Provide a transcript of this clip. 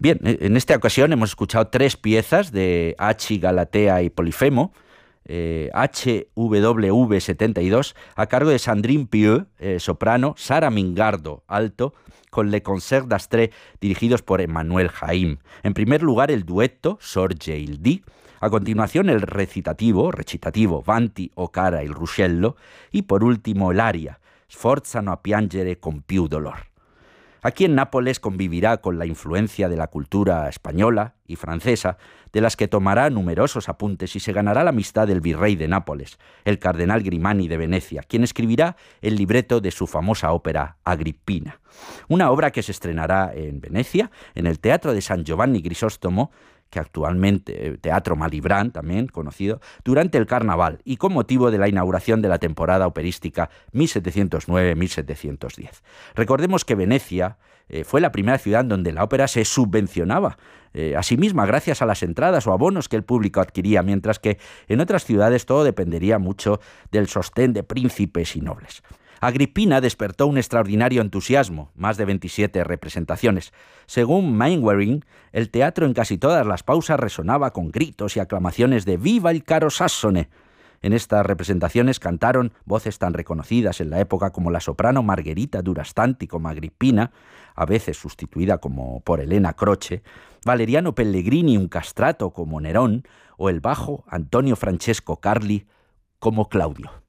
Bien, en esta ocasión hemos escuchado tres piezas de Hachi, Galatea y Polifemo, HWV 72, a cargo de Sandrine Pieux, soprano, Sara Mingardo, alto, con Le Concert d'Astre, dirigidos por Emmanuel Jaim. En primer lugar, el dueto, Sorge il Dì. A continuación, el recitativo, Vanti o cara il ruscello. Y por último, el aria, Sforzano a piangere con più dolor. Aquí en Nápoles convivirá con la influencia de la cultura española y francesa, de las que tomará numerosos apuntes y se ganará la amistad del virrey de Nápoles, el cardenal Grimani de Venecia, quien escribirá el libreto de su famosa ópera Agrippina, una obra que se estrenará en Venecia, en el Teatro de San Giovanni Grisóstomo, que actualmente, Teatro Malibran, también conocido, durante el Carnaval y con motivo de la inauguración de la temporada operística 1709-1710. Recordemos que Venecia fue la primera ciudad donde la ópera se subvencionaba a sí misma gracias a las entradas o abonos que el público adquiría, mientras que en otras ciudades todo dependería mucho del sostén de príncipes y nobles. Agrippina despertó un extraordinario entusiasmo, más de 27 representaciones. Según Mainwaring, el teatro en casi todas las pausas resonaba con gritos y aclamaciones de ¡Viva il caro Sassone! En estas representaciones cantaron voces tan reconocidas en la época como la soprano Margherita Durastanti como Agrippina, a veces sustituida por Elena Croce, Valeriano Pellegrini un castrato como Nerón, o el bajo Antonio Francesco Carli como Claudio.